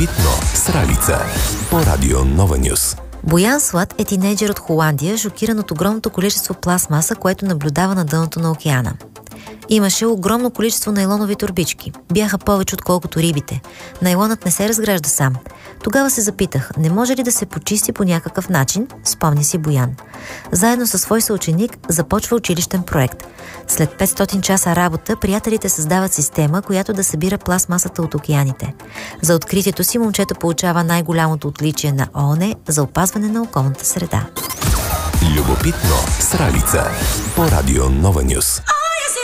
Любопитно с Ралица по Радио Нова Нюс. Боян Слат е тинейджър от Холандия, шокиран от огромното количество пластмаса, което наблюдава на дъното на океана. Имаше огромно количество найлонови торбички. Бяха повече отколкото рибите. Найлонът не се разгражда сам. Тогава се запитах, не може ли да се почисти по някакъв начин, спомня си Боян. Заедно със свой съученик започва училищен проект. След 500 часа работа, приятелите създават система, която да събира пластмасата от океаните. За откритието си момчето получава най-голямото отличие на ООН за опазване на околната среда. Любопитно с Ралица по Радио Нова Нюс.